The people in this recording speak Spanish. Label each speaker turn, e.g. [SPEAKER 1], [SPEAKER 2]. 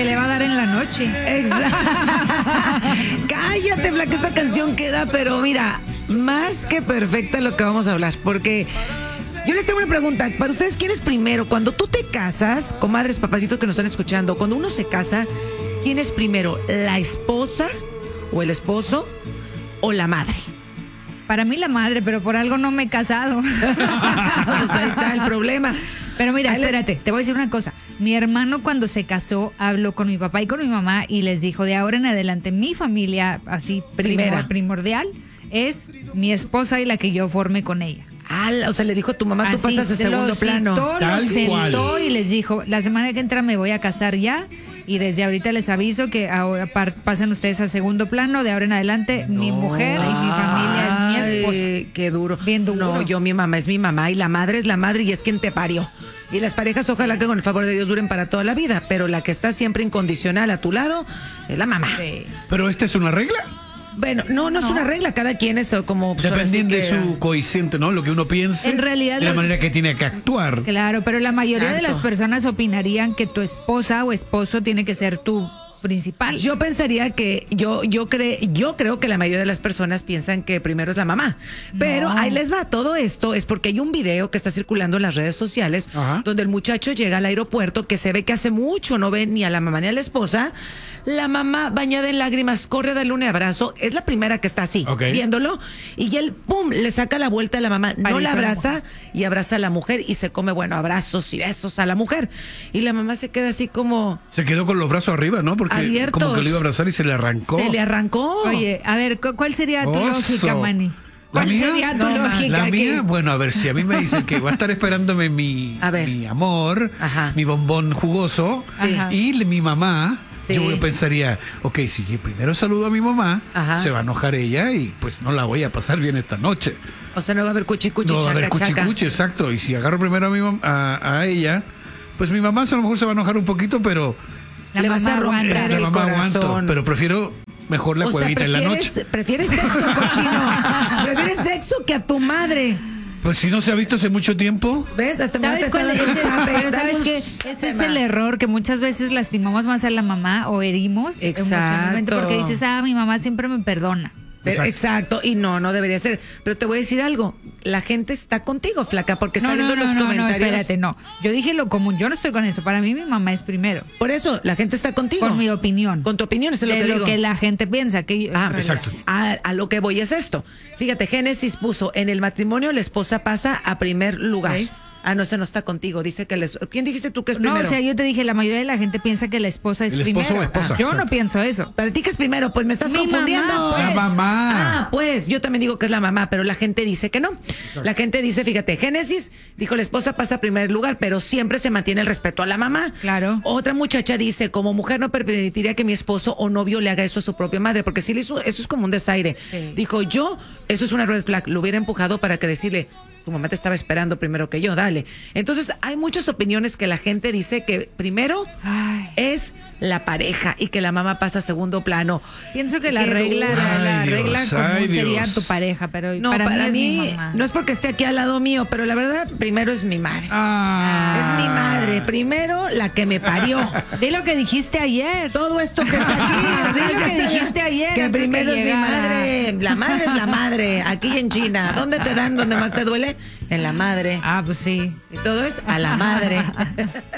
[SPEAKER 1] que le va a dar en la noche.
[SPEAKER 2] Exacto. Cállate, Flaca, esta canción queda, pero mira, más que perfecta lo que vamos a hablar, porque yo les tengo una pregunta. Para ustedes, ¿quién es primero? Cuando tú te casas, comadres, papacitos que nos están escuchando, cuando uno se casa, ¿quién es primero? ¿La esposa o el esposo o la madre?
[SPEAKER 1] Para mí la madre, pero por algo no me he casado.
[SPEAKER 2] Pues ahí está el problema.
[SPEAKER 1] Pero mira, espérate, te voy a decir una cosa. Mi hermano cuando se casó habló con mi papá y con mi mamá y les dijo, de ahora en adelante, mi familia así primordial es mi esposa y la que yo forme con ella.
[SPEAKER 2] O sea, le dijo a tu mamá, tú pasas a segundo plano.
[SPEAKER 1] Lo sentó y les dijo, la semana que entra me voy a casar ya y desde ahorita les aviso que ahora pasen ustedes a segundo plano, de ahora en adelante mi mujer y mi familia es mi esposa.
[SPEAKER 2] Qué duro.
[SPEAKER 1] Bien duro.
[SPEAKER 2] No, mi mamá es mi mamá y la madre es la madre y es quien te parió. Y las parejas ojalá que con el favor de Dios duren para toda la vida, pero la que está siempre incondicional a tu lado es la mamá.
[SPEAKER 1] Sí.
[SPEAKER 3] ¿Pero esta es una regla?
[SPEAKER 2] Bueno, no es una regla, cada quien es como... Pues,
[SPEAKER 3] dependiendo de su coeficiente, ¿no? Lo que uno piense.
[SPEAKER 1] En realidad
[SPEAKER 3] de la manera que tiene que actuar.
[SPEAKER 1] Claro, pero la mayoría de las
[SPEAKER 2] Exacto.
[SPEAKER 1] personas opinarían que tu esposa o esposo tiene que ser tu principal.
[SPEAKER 2] Yo pensaría que yo creo que la mayoría de las personas piensan que primero es la mamá. Pero ahí les va, todo esto es porque hay un video que está circulando en las redes sociales.
[SPEAKER 3] Ajá.
[SPEAKER 2] Donde el muchacho llega al aeropuerto, que se ve que hace mucho no ve ni a la mamá ni a la esposa. La mamá bañada en lágrimas corre a darle un abrazo, es la primera que está así, viéndolo, y él pum, le saca la vuelta a la mamá, no la abraza y abraza a la mujer y se come, bueno, abrazos y besos a la mujer. Y la mamá se queda así como...
[SPEAKER 3] Se quedó con los brazos arriba, ¿no? Porque
[SPEAKER 2] abiertos.
[SPEAKER 3] como que lo iba a abrazar y se le arrancó.
[SPEAKER 2] Se le arrancó.
[SPEAKER 1] Oye, a ver, ¿cuál sería tu lógica, Manny? ¿Cuál sería tu lógica?
[SPEAKER 3] La
[SPEAKER 1] aquí?
[SPEAKER 3] mía, bueno, a ver, si a mí me dicen que va a estar esperándome mi amor, mi bombón jugoso, y mi mamá, yo pensaría, ok, si yo primero saludo a mi mamá, se va a enojar ella y pues no la voy a pasar bien esta noche.
[SPEAKER 2] O sea, no va a haber cuchicuchi,
[SPEAKER 3] no va a haber cuchicuchi, exacto. Y si agarro primero a ella, pues mi mamá a lo mejor se va a enojar un poquito, pero...
[SPEAKER 2] Le vas a romper el corazón.
[SPEAKER 3] Pero prefiero mejor la cuevita en la noche.
[SPEAKER 2] ¿Prefieres sexo, cochino? ¿Prefieres sexo que a tu madre?
[SPEAKER 3] Pues si no se ha visto hace mucho tiempo.
[SPEAKER 2] ¿Ves? Hasta
[SPEAKER 1] ¿Sabes cuál es? Pero ¿sabes qué? Ese es el error, que muchas veces lastimamos más a la mamá o herimos emocionalmente porque dices, mi mamá siempre me perdona.
[SPEAKER 2] Exacto, y no debería ser. Pero te voy a decir algo, la gente está contigo, Flaca, porque está viendo los comentarios.
[SPEAKER 1] No, espérate, no. Yo dije lo común, yo no estoy con eso. Para mí mi mamá es primero.
[SPEAKER 2] Por eso, la gente está contigo.
[SPEAKER 1] Con mi opinión.
[SPEAKER 2] Con tu opinión, eso es lo que
[SPEAKER 1] digo.
[SPEAKER 2] digo.
[SPEAKER 1] Que la gente piensa.
[SPEAKER 3] Exacto.
[SPEAKER 2] A lo que voy es esto. Fíjate, Génesis puso, en el matrimonio la esposa pasa a primer lugar.
[SPEAKER 1] ¿Ves?
[SPEAKER 2] No, ese no está contigo. Dice que ¿quién dijiste tú que es primero?
[SPEAKER 1] No, o sea, yo te dije, la mayoría de la gente piensa que la esposa es primero.
[SPEAKER 3] El esposo o esposa.
[SPEAKER 1] Yo no pienso eso.
[SPEAKER 2] Para ti que es primero, pues me estás
[SPEAKER 1] Mi
[SPEAKER 2] confundiendo.
[SPEAKER 1] mamá, pues.
[SPEAKER 3] La mamá.
[SPEAKER 2] Pues yo también digo que es la mamá, pero la gente dice que no. La gente dice, fíjate, Génesis dijo la esposa pasa a primer lugar, pero siempre se mantiene el respeto a la mamá.
[SPEAKER 1] Claro.
[SPEAKER 2] Otra muchacha dice, como mujer no permitiría que mi esposo o novio le haga eso a su propia madre, porque si le hizo, eso es como un desaire. Sí. Dijo, eso es una red flag, lo hubiera empujado para que decirle, tu mamá te estaba esperando primero que yo, dale. Entonces, hay muchas opiniones que la gente dice que primero es la pareja y que la mamá pasa a segundo plano.
[SPEAKER 1] Pienso que la regla común sería tu pareja, pero
[SPEAKER 2] no, para mí
[SPEAKER 1] es mi mamá.
[SPEAKER 2] No es porque esté aquí al lado mío, pero la verdad, primero es mi madre. Es mi madre, primero la que me parió.
[SPEAKER 1] Di lo que dijiste ayer.
[SPEAKER 2] Todo esto que está aquí.
[SPEAKER 1] Di lo que dijiste ayer.
[SPEAKER 2] Que primero es mi madre. La madre es la madre. Aquí en China. ¿Dónde te dan? ¿Dónde más te duele? En la madre.
[SPEAKER 1] Pues sí.
[SPEAKER 2] Y todo es a la madre.